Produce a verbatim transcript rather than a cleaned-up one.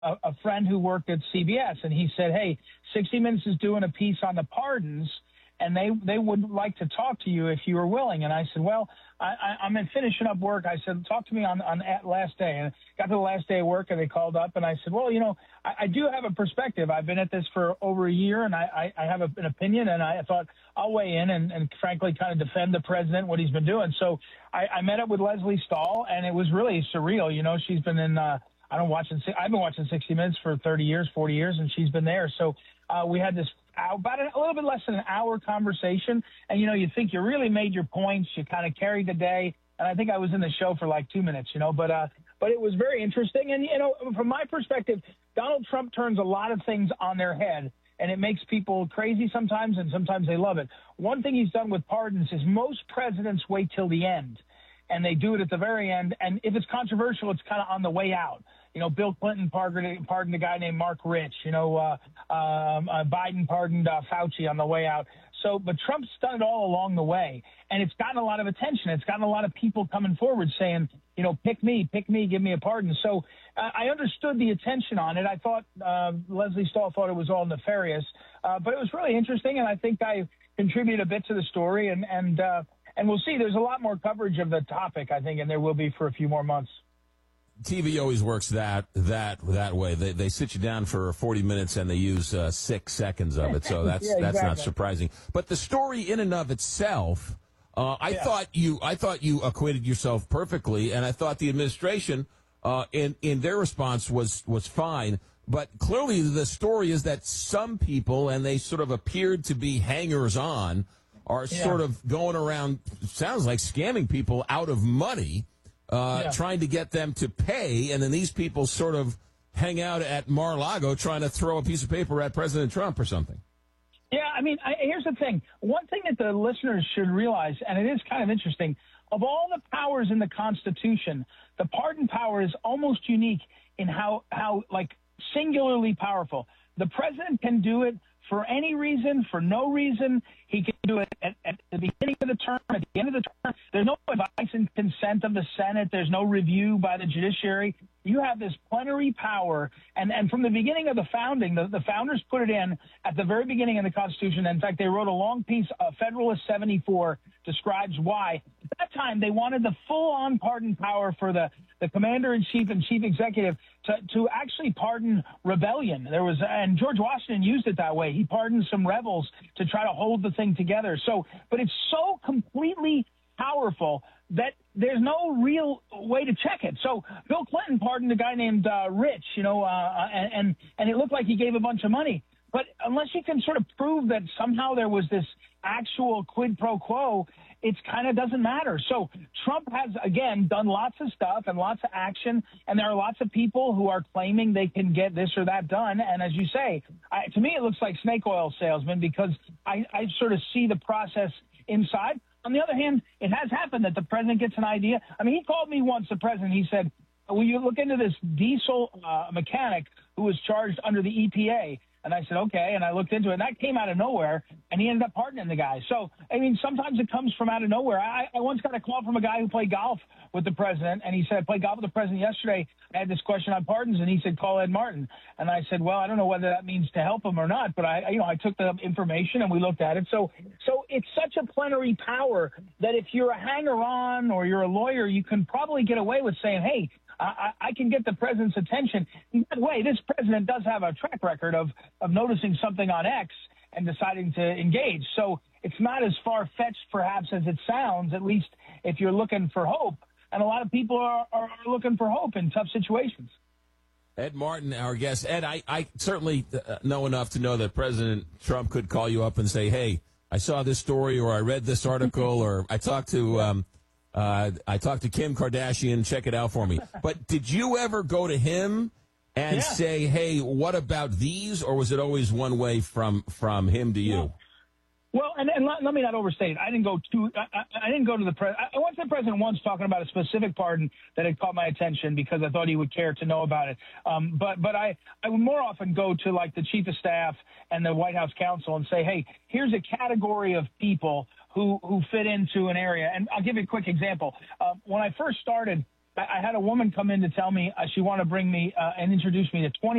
a, a friend who worked at C B S, and he said, hey, sixty minutes is doing a piece on the pardons, and they, they would like to talk to you if you were willing. And I said, well, I, I, I'm in finishing up work. I said, talk to me on, on that last day. And got to the last day of work, and they called up, and I said, well, you know, I, I do have a perspective. I've been at this for over a year, and I, I, I have a, an opinion, and I thought I'll weigh in and, and frankly kind of defend the president, what he's been doing. So I, I met up with Leslie Stahl, and it was really surreal. You know, she's been in uh, – I don't watching. I've been watching sixty minutes for thirty years, forty years, and she's been there. So uh, we had this about a little bit less than an hour conversation. And, you know, you think you really made your points. You kind of carried the day. And I think I was in the show for like two minutes, you know, but uh, but it was very interesting. And, you know, from my perspective, Donald Trump turns a lot of things on their head, and it makes people crazy sometimes, and sometimes they love it. One thing he's done with pardons is most presidents wait till the end, and they do it at the very end. And if it's controversial, it's kind of on the way out. You know, Bill Clinton pardoned, pardoned a guy named Mark Rich. You know, uh, um, uh, Biden pardoned uh, Fauci on the way out. So, but Trump's done it all along the way, and it's gotten a lot of attention. It's gotten a lot of people coming forward saying, you know, pick me, pick me, give me a pardon. So uh, I understood the attention on it. I thought uh, Leslie Stahl thought it was all nefarious, uh, but it was really interesting, and I think I contributed a bit to the story, and and uh, and we'll see. There's a lot more coverage of the topic, I think, and there will be for a few more months. T V always works that that that way. They they sit you down for forty minutes and they use uh, six seconds of it. So that's yeah, exactly. That's not surprising. But the story in and of itself, uh, I yeah. thought you I thought you acquitted yourself perfectly, and I thought the administration uh, in in their response was was fine. But clearly, the story is that some people, and they sort of appeared to be hangers on, are yeah. sort of going around. Sounds like scamming people out of money. Uh, yeah. Trying to get them to pay, and then these people sort of hang out at Mar-a-Lago trying to throw a piece of paper at President Trump or something. Yeah, I mean, I, here's the thing. One thing that the listeners should realize, and it is kind of interesting, of all the powers in the Constitution, the pardon power is almost unique in how, how like, singularly powerful. The president can do it for any reason, for no reason. He can do it at, at the beginning of the term, at the end of the term. There's no advice and consent of the Senate. There's no review by the judiciary. You have this plenary power. And, and from the beginning of the founding, the, the founders put it in at the very beginning of the Constitution. In fact, they wrote a long piece, uh, Federalist seventy-four, describes why. At that time, they wanted the full-on pardon power for the, the commander-in-chief and chief executive to, to actually pardon rebellion. There was, and George Washington used it that way. He pardoned some rebels to try to hold the thing together. So, but it's so completely powerful that there's no real way to check it. So Bill Clinton pardoned a guy named uh, Rich, you know, uh, and, and and it looked like he gave a bunch of money. But unless you can sort of prove that somehow there was this actual quid pro quo, it kind of doesn't matter. So Trump has, again, done lots of stuff and lots of action, and there are lots of people who are claiming they can get this or that done. And as you say, I, to me, it looks like snake oil salesman, because I, I sort of see the process inside. On the other hand, it has happened that the president gets an idea. I mean, he called me once, the president, he said, will you look into this diesel uh, mechanic who was charged under the E P A? And I said, okay. And I looked into it, and that came out of nowhere, and he ended up pardoning the guy. So, I mean, sometimes it comes from out of nowhere. I, I once got a call from a guy who played golf with the president, and he said, I played golf with the president yesterday. I had this question on pardons, and he said, call Ed Martin. And I said, well, I don't know whether that means to help him or not, but I, you know, I took the information and we looked at it. So, so it's such a plenary power that if you're a hanger-on or you're a lawyer, you can probably get away with saying, hey, I, I can get the president's attention. By the way, this president does have a track record of, of noticing something on X and deciding to engage. So it's not as far-fetched, perhaps, as it sounds, at least if you're looking for hope. And a lot of people are, are, are looking for hope in tough situations. Ed Martin, our guest. Ed, I, I certainly know enough to know that President Trump could call you up and say, hey, I saw this story, or I read this article, or I talked to um, – Uh, I talked to Kim Kardashian. Check it out for me. But did you ever go to him and yeah. say, hey, what about these? Or was it always one way from, from him to you? Well, well and, and let, let me not overstate it. I didn't go to, I, I, I didn't go to the president. I went to the president once talking about a specific pardon that had caught my attention because I thought he would care to know about it. Um, but, but I, I would more often go to like the chief of staff and the White House counsel and say, hey, here's a category of people who who fit into an area. And I'll give you a quick example. Uh, when I first started, I, I had a woman come in to tell me uh, she wanted to bring me uh, and introduce me to twenty